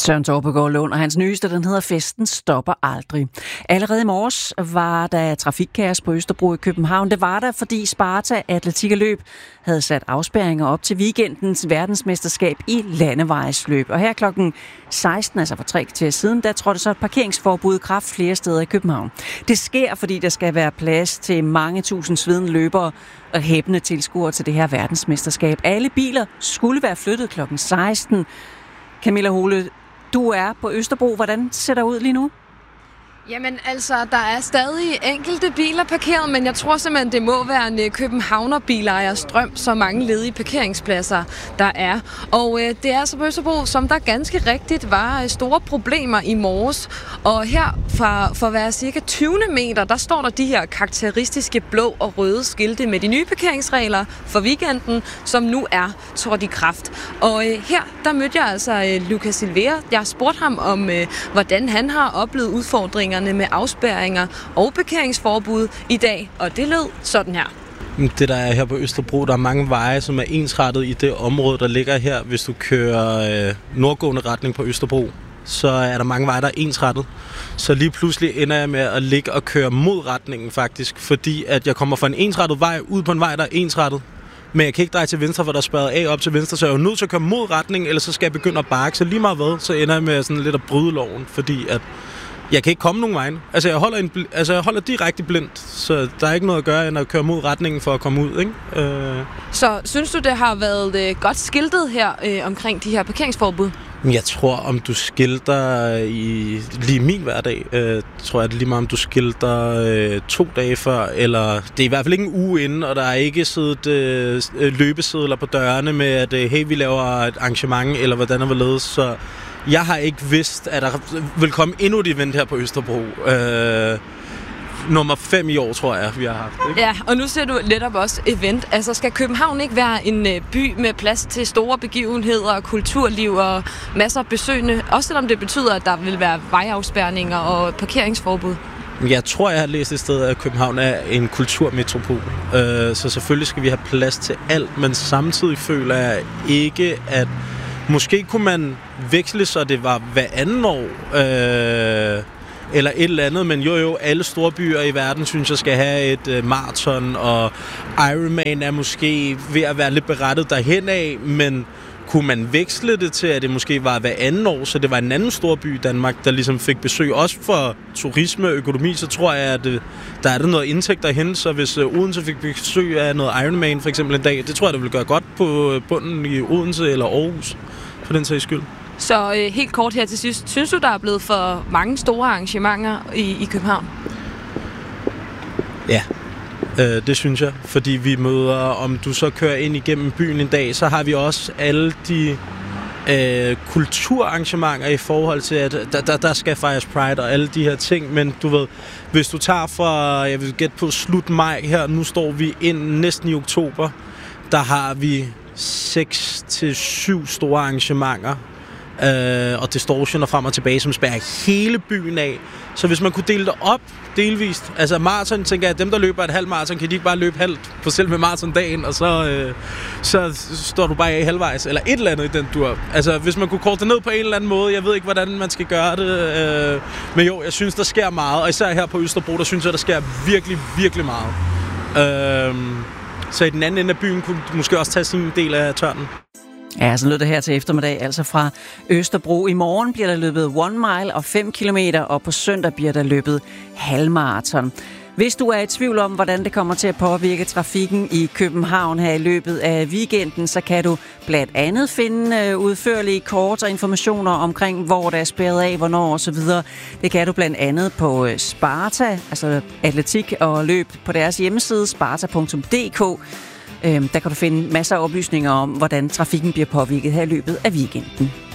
Søren Torpegaard Lund, og hans nyeste, den hedder Festen stopper aldrig. Allerede i morges var der trafikkaos på Østerbro i København. Det var der, fordi Sparta Atletik og Løb havde sat afspærringer op til weekendens verdensmesterskab i landevejsløb. Og her klokken 16, altså for 3 kvarter siden, der trådte så et parkeringsforbud i kraft flere steder i København. Det sker, fordi der skal være plads til mange tusind svedende løbere og hæppende tilskuere til det her verdensmesterskab. Alle biler skulle være flyttet klokken 16. Camilla Hole, du er på Østerbro. Hvordan ser det ud lige nu? Jamen altså, der er stadig enkelte biler parkeret, men jeg tror simpelthen, det må være en københavnerbilejers drøm, så mange ledige parkeringspladser der er. Og det er altså på Østerbro, som der ganske rigtigt var store problemer i morges. Og her for at være cirka 20 meter, der står der de her karakteristiske blå og røde skilte med de nye parkeringsregler for weekenden, som nu er trådt i kraft. Og her, der mødte jeg altså Lucas Silvera. Jeg spurgte ham om, hvordan han har oplevet udfordringer med afspærringer og parkeringsforbud i dag, og det lød sådan her. Det der er her på Østerbro, der er mange veje, som er ensrettet i det område, der ligger her. Hvis du kører nordgående retning på Østerbro, så er der mange veje, der er ensrettet. Så lige pludselig ender jeg med at ligge og køre mod retningen faktisk, fordi at jeg kommer fra en ensrettet vej ud på en vej, der er ensrettet. Men jeg kan ikke dreje til venstre, for der er spærret af op til venstre, så jeg er jo nødt til at køre mod retningen, eller så skal jeg begynde at bakke. Så lige meget hvad, så ender jeg med sådan lidt at bryde loven, fordi at jeg kan ikke komme nogen vejen. Altså, jeg holder direkte blindt, så der er ikke noget at gøre, end at køre mod retningen for at komme ud, ikke? Så synes du, det har været godt skiltet her omkring de her parkeringsforbud? Jeg tror, om du skilter lige min hverdag, tror jeg det lige meget, om du skilter 2 dage før, eller det er i hvert fald ikke en uge inden, og der er ikke siddet løbesedler på dørene med, at hey, vi laver et arrangement, eller hvordan der vil ledes, så jeg har ikke vidst, at der vil komme endnu et event her på Østerbro. Nummer 5 i år, tror jeg, vi har haft. Ikke? Ja, og nu ser du netop også event. Altså, skal København ikke være en by med plads til store begivenheder, kulturliv og masser af besøgende? Også selvom det betyder, at der vil være vejafspærringer og parkeringsforbud. Jeg tror, jeg har læst et sted, at København er en kulturmetropol. Så selvfølgelig skal vi have plads til alt, men samtidig føler jeg ikke, at måske kunne man veksle, så det var hver anden år, eller et eller andet, men jo, alle store byer i verden, synes jeg, skal have et maraton, og Ironman er måske ved at være lidt berettet derhen af, men kunne man veksle det til, at det måske var hver anden år, så det var en anden stor by i Danmark, der ligesom fik besøg, også for turisme og økonomi, så tror jeg, at der er der noget indtægt derhen, så hvis Odense fik besøg af noget Ironman for eksempel en dag, det tror jeg, det ville gøre godt på bunden i Odense eller Aarhus, for den sags skyld. Så helt kort her til sidst, synes du, der er blevet for mange store arrangementer i København? Ja, det synes jeg, fordi vi møder, om du så kører ind igennem byen en dag, så har vi også alle de kulturarrangementer i forhold til, at der skal fejres Pride og alle de her ting, men du ved, hvis du tager fra, jeg vil gætte på slut maj her, nu står vi ind næsten i oktober, der har vi 6-7 store arrangementer, og distortioner frem og tilbage, som spærrer hele byen af. Så hvis man kunne dele det op delvist, altså maraton, tænker jeg, at dem, der løber et halvt maraton, kan de ikke bare løbe halvt på selve maratondagen, og så står du bare af halvvejs, eller et eller andet i den dur. Altså, hvis man kunne korte det ned på en eller anden måde, jeg ved ikke, hvordan man skal gøre det, men jo, jeg synes, der sker meget, og især her på Østerbro, der synes jeg, der sker virkelig, virkelig meget. Så i den anden ende af byen kunne måske også tage sin del af tørnen. Ja, så lød det her til eftermiddag, altså fra Østerbro. I morgen bliver der løbet 1 mile og 5 kilometer, og på søndag bliver der løbet halvmaraton. Hvis du er i tvivl om, hvordan det kommer til at påvirke trafikken i København her i løbet af weekenden, så kan du blandt andet finde udførlige kort og informationer omkring, hvor der er spærret af, hvornår osv. Det kan du blandt andet på Sparta, altså atletik og løb på deres hjemmeside, sparta.dk. Der kan du finde masser af oplysninger om, hvordan trafikken bliver påvirket her i løbet af weekenden.